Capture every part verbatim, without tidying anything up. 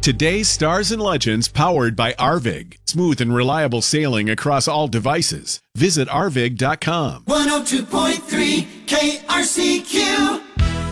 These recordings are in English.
Today's Stars and Legends powered by Arvig. Smooth and reliable sailing across all devices. Visit arvig dot com. one oh two point three K R C Q.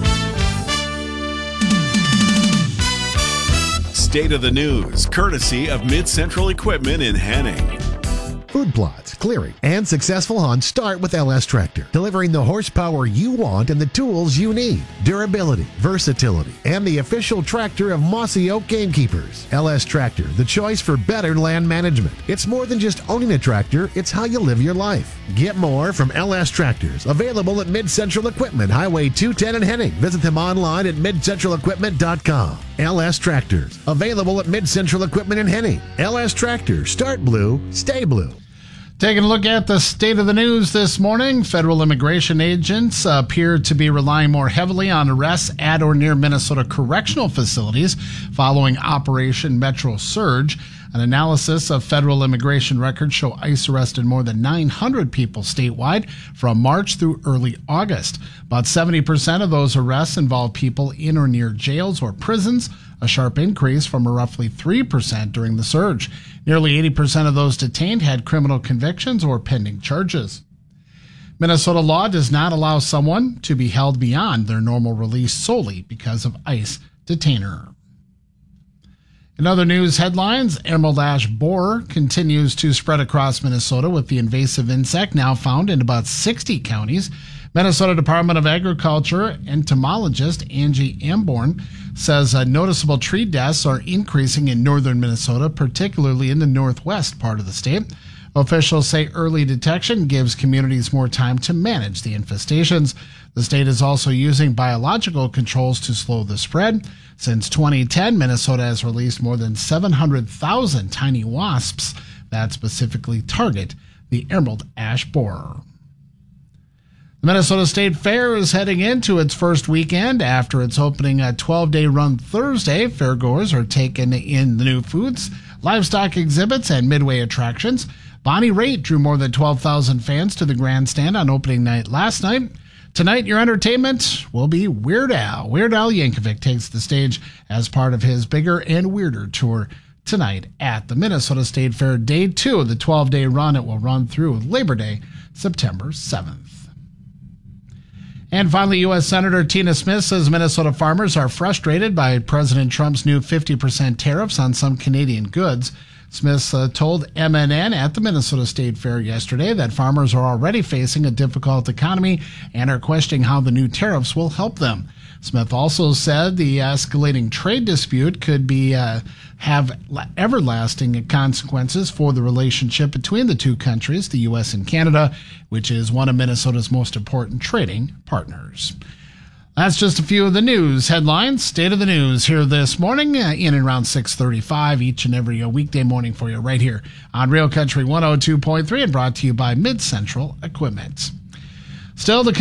State of the News, courtesy of Mid-Central Equipment in Henning. Food plots, clearing, and successful hunts start with L S Tractor, delivering the horsepower you want and the tools you need. Durability, versatility, and the official tractor of Mossy Oak Gamekeepers. L S Tractor, the choice for better land management. It's more than just owning a tractor, it's how you live your life. Get more from L S Tractors, available at Mid-Central Equipment, Highway two ten in Henning. Visit them online at mid central equipment dot com. L S Tractors, available at Mid-Central Equipment in Henning. L S Tractors, start blue, stay blue. Taking a look at the state of the news this morning, federal immigration agents appear to be relying more heavily on arrests at or near Minnesota correctional facilities following Operation Metro Surge. An analysis of federal immigration records show ICE arrested more than nine hundred people statewide from March through early August. About seventy percent of those arrests involve people in or near jails or prisons, a sharp increase from a roughly three percent during the surge. Nearly eighty percent of those detained had criminal convictions or pending charges. Minnesota law does not allow someone to be held beyond their normal release solely because of ICE detainer. In other news headlines, emerald ash borer continues to spread across Minnesota, with the invasive insect now found in about sixty counties. Minnesota Department of Agriculture entomologist Angie Amborn says uh, noticeable tree deaths are increasing in northern Minnesota, particularly in the northwest part of the state. Officials say early detection gives communities more time to manage the infestations. The state is also using biological controls to slow the spread. Since twenty ten, Minnesota has released more than seven hundred thousand tiny wasps that specifically target the emerald ash borer. The Minnesota State Fair is heading into its first weekend after its opening a twelve-day run Thursday. Fairgoers are taking in the new foods, livestock exhibits, and midway attractions. Bonnie Raitt drew more than twelve thousand fans to the grandstand on opening night last night. Tonight, your entertainment will be Weird Al. Weird Al Yankovic takes the stage as part of his Bigger and Weirder tour tonight at the Minnesota State Fair. Day two of the twelve-day run. It will run through Labor Day, September seventh. And finally, U S Senator Tina Smith says Minnesota farmers are frustrated by President Trump's new fifty percent tariffs on some Canadian goods. Smith uh, told M N N at the Minnesota State Fair yesterday that farmers are already facing a difficult economy and are questioning how the new tariffs will help them. Smith also said the escalating trade dispute could be uh, have everlasting consequences for the relationship between the two countries, the U S and Canada, which is one of Minnesota's most important trading partners. That's just a few of the news headlines. State of the news here this morning, uh, in and around six thirty-five each and every uh, weekday morning for you right here on Real Country one oh two point three, and brought to you by Mid-Central Equipment. Still, the